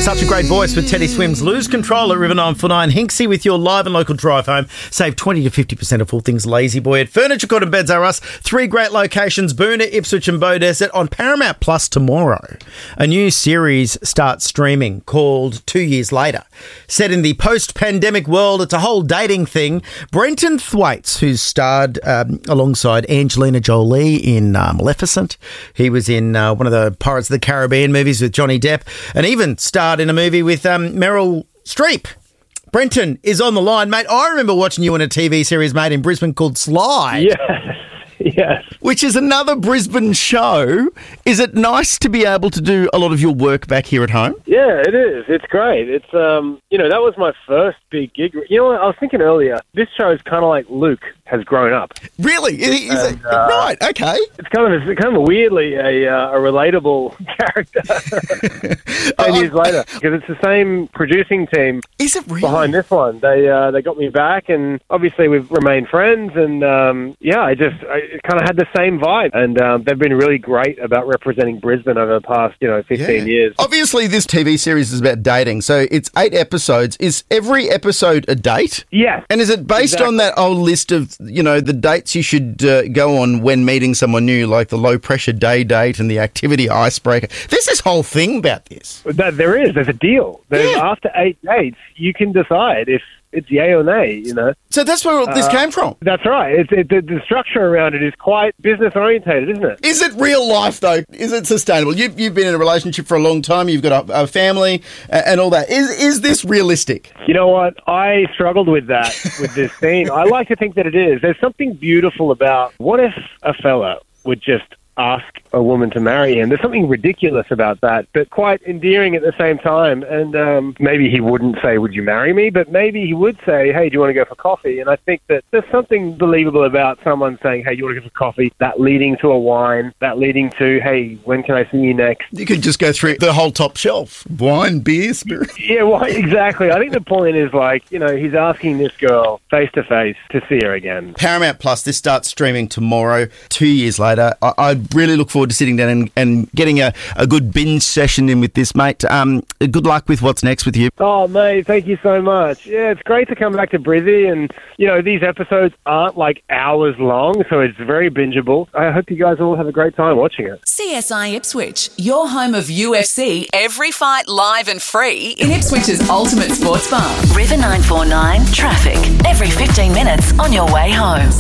such a great voice with Teddy Swims. Lose control at River 949. Hinksy with your live and local drive home. Save 20 to 50% of all things Lazy Boy at Furniture Court and Beds R Us. 3 great locations, Boonah, Ipswich and Beaudesert. On Paramount Plus tomorrow, a new series starts streaming called 2 Years Later. Set in the post-pandemic world, it's a whole dating thing. Brenton Thwaites, who's starred alongside Angelina Jolie in Maleficent. He was in one of the Pirates of the Caribbean movies with Johnny Depp, and even starred in a movie with Meryl Streep. Brenton is on the line, mate. I remember watching you in a TV series made in Brisbane called Slide. Yes. Which is another Brisbane show. Is it nice to be able to do a lot of your work back here at home? Yeah, it is. It's great. It's, that was my first big gig. You know what? I was thinking earlier, this show is kind of like Luke has grown up. Really? Right, okay. It's kind of a weirdly a relatable character 10 years later, because it's the same producing team. Is it really? Behind this one. They got me back, and obviously we've remained friends, and it kind of had the same vibe, and they've been really great about representing Brisbane over the past 15 years. Obviously this TV series is about dating, so it's 8 episodes. Is every episode a date? Yeah. And is it based on that old list of the dates you should go on when meeting someone new, like the low pressure day date and the activity icebreaker? There's this whole thing about this. There's a deal. After 8 dates, you can decide if it's yay or nay, So that's where this came from? That's right. The structure around it is quite business orientated, isn't it? Is it real life, though? Is it sustainable? You've been in a relationship for a long time. You've got a family and all that. Is this realistic? You know what? I struggled with that, with this scene. I like to think that it is. There's something beautiful about what if a fella would just ask a woman to marry him. There's something ridiculous about that, but quite endearing at the same time. And maybe he wouldn't say, would you marry me? But maybe he would say, hey, do you want to go for coffee? And I think that there's something believable about someone saying, hey, do you want to go for coffee? That leading to a wine, that leading to, hey, when can I see you next? You could just go through the whole top shelf. Wine, beer, spirit. Yeah, well, exactly. I think the point is he's asking this girl face to face to see her again. Paramount Plus, this starts streaming tomorrow, 2 years later. I really look forward to sitting down and getting a good binge session in with this, mate. Good luck with what's next with you. Oh, mate, thank you so much. Yeah, it's great to come back to Brizzy, and, these episodes aren't hours long, so it's very bingeable. I hope you guys all have a great time watching it. CSI Ipswich, your home of UFC, every fight live and free in Ipswich's ultimate sports bar. River 949, traffic, every 15 minutes on your way home.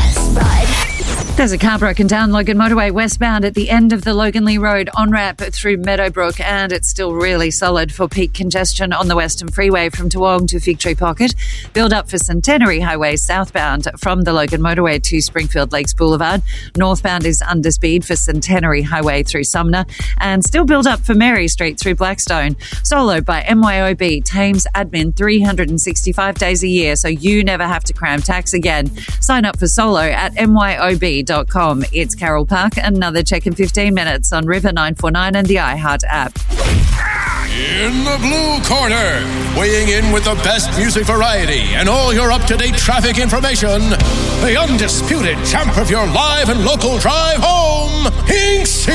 There's a car broken down Logan Motorway westbound at the end of the Logan Lee Road on-ramp through Meadowbrook, and it's still really solid for peak congestion on the Western Freeway from Toowong to Fig Tree Pocket. Build up for Centenary Highway southbound from the Logan Motorway to Springfield Lakes Boulevard. Northbound is under speed for Centenary Highway through Sumner, and still build up for Mary Street through Blackstone. Solo by MYOB, Thames admin 365 days a year, so you never have to cram tax again. Sign up for Solo at myob.com. It's Carol Park. Another check in 15 minutes on River 949 and the iHeart app. In the blue corner, weighing in with the best music variety and all your up-to-date traffic information, the undisputed champ of your live and local drive home, Hinksy!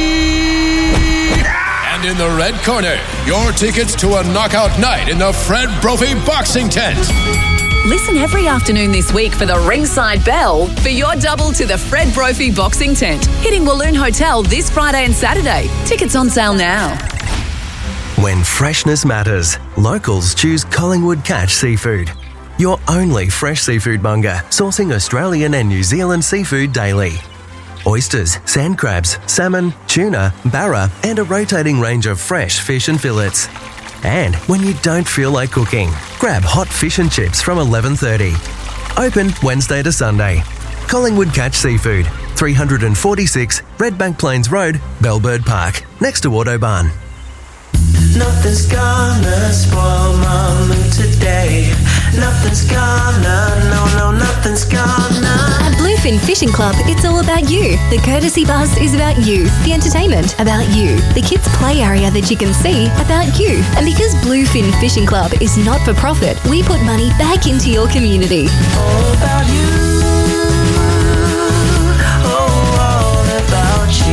And in the red corner, your tickets to a knockout night in the Fred Brophy Boxing Tent. Listen every afternoon this week for the Ringside Bell for your double to the Fred Brophy Boxing Tent, hitting Walloon Hotel this Friday and Saturday. Tickets on sale now. When freshness matters, locals choose Collingwood Catch Seafood. Your only fresh seafood monger, sourcing Australian and New Zealand seafood daily. Oysters, sand crabs, salmon, tuna, barra, and a rotating range of fresh fish and fillets. And when you don't feel like cooking, grab hot fish and chips from 11:30. Open Wednesday to Sunday. Collingwood Catch Seafood, 346 Redbank Plains Road, Bellbird Park, next to Autobahn. Nothing's gonna spoil my mood today. Nothing's gonna, no, nothing's gonna. At Bluefin Fishing Club, it's all about you. The courtesy bus is about you. The entertainment, about you. The kids' play area that you can see, about you. And because Bluefin Fishing Club is not for profit, we put money back into your community. All about you. Oh, all about you. Bluefin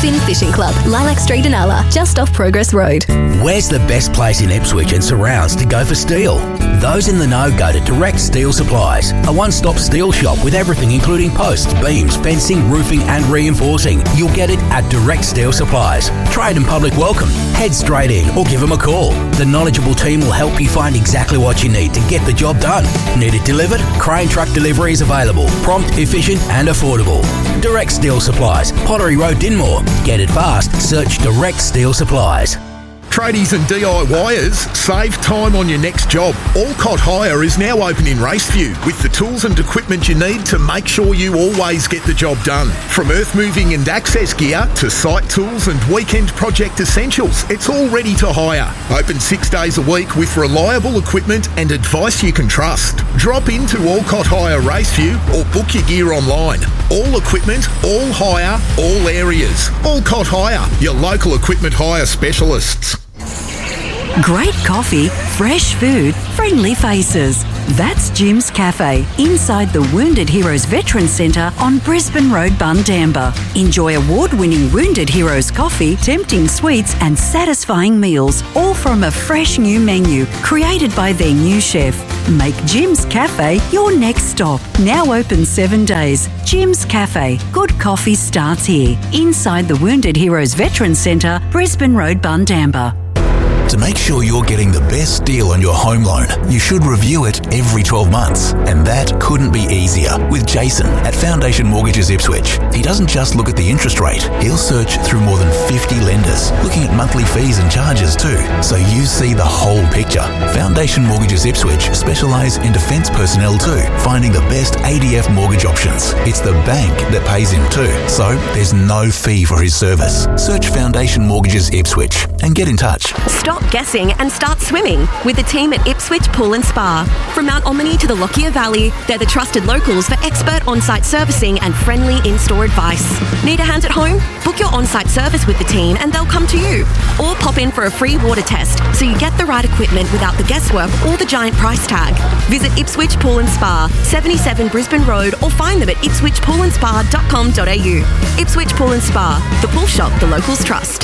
Bluefin Fishing Club, Lilac Street in Ala, just off Progress Road. Where's the best place in Ipswich and surrounds to go for steel? Those in the know go to Direct Steel Supplies, a one-stop steel shop with everything including posts, beams, fencing, roofing and reinforcing. You'll get it at Direct Steel Supplies. Trade and public welcome. Head straight in or give them a call. The knowledgeable team will help you find exactly what you need to get the job done. Need it delivered? Crane truck delivery is available. Prompt, efficient and affordable. Direct Steel Supplies, Pottery Road, Dinmore. Get it fast. Search Direct Steel Supplies. Tradies and DIYers, save time on your next job. Alcott Hire is now open in Raceview with the tools and equipment you need to make sure you always get the job done. From earth moving and access gear to site tools and weekend project essentials, it's all ready to hire. Open 6 days a week with reliable equipment and advice you can trust. Drop into Alcott Hire Raceview or book your gear online. All equipment, all hire, all areas. Alcott Hire, your local equipment hire specialists. Great coffee, fresh food, friendly faces. That's Jim's Cafe, inside the Wounded Heroes Veterans Centre on Brisbane Road, Bundamba. Enjoy award-winning Wounded Heroes coffee, tempting sweets and satisfying meals, all from a fresh new menu created by their new chef. Make Jim's Cafe your next stop. Now open 7 days. Jim's Cafe. Good coffee starts here. Inside the Wounded Heroes Veterans Centre, Brisbane Road, Bundamba. To make sure you're getting the best deal on your home loan, you should review it every 12 months. And that couldn't be easier with Jason at Foundation Mortgages Ipswich. He doesn't just look at the interest rate, he'll search through more than 50 lenders, looking at monthly fees and charges too, so you see the whole picture. Foundation Mortgages Ipswich specialise in defence personnel too, finding the best ADF mortgage options. It's the bank that pays him too, so there's no fee for his service. Search Foundation Mortgages Ipswich and get in touch. Stop guessing and start swimming with the team at Ipswich Pool and Spa. From Mount Omni to the Lockyer Valley, they're the trusted locals for expert on-site servicing and friendly in-store advice. Need a hand at home? Book your on-site service with the team and they'll come to you. Or pop in for a free water test so you get the right equipment without the guesswork or the giant price tag. Visit Ipswich Pool and Spa, 77 Brisbane Road, or find them at ipswichpoolandspa.com.au. Ipswich Pool and Spa, the pool shop the locals trust.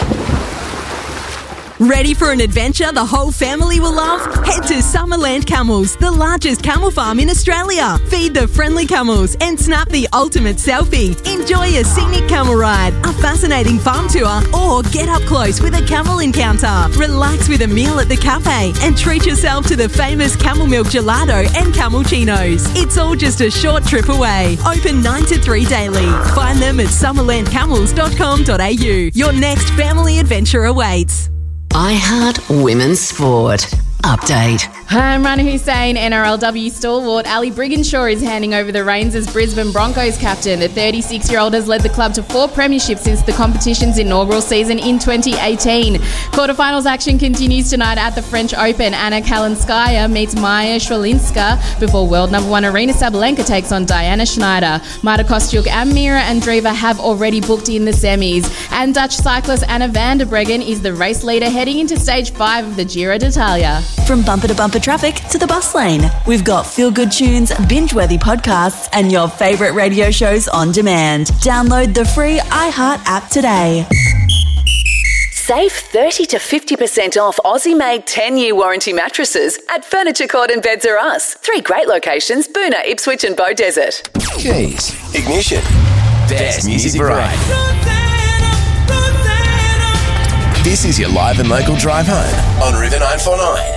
Ready for an adventure the whole family will love? Head to Summerland Camels, the largest camel farm in Australia. Feed the friendly camels and snap the ultimate selfie. Enjoy a scenic camel ride, a fascinating farm tour, or get up close with a camel encounter. Relax with a meal at the cafe and treat yourself to the famous camel milk gelato and camulchinos. It's all just a short trip away. Open 9 to 3 daily. Find them at summerlandcamels.com.au. Your next family adventure awaits. iHeart Women's Sport. Update. Hi, I'm Rana Hussain. NRLW stalwart Ali Brigginshaw is handing over the reins as Brisbane Broncos captain. The 36-year-old has led the club to 4 premierships since the competition's inaugural season in 2018. Quarterfinals action continues tonight at the French Open. Anna Kalinskaya meets Maya Shwalinska before world number 1 Arina Sabalenka takes on Diana Schneider. Marta Kostyuk and Mira Andreeva have already booked in the semis. And Dutch cyclist Anna van der Breggen is the race leader heading into stage 5 of the Giro d'Italia. From bumper to bumper traffic to the bus lane, we've got feel-good tunes, binge-worthy podcasts, and your favourite radio shows on demand. Download the free iHeart app today. Save 30 to 50% off Aussie-made 10-year warranty mattresses at Furniture Court and Beds R Us. 3 great locations, Boonah, Ipswich and Beaudesert. Keys, ignition, best music variety. This is your live and local drive home on River 949.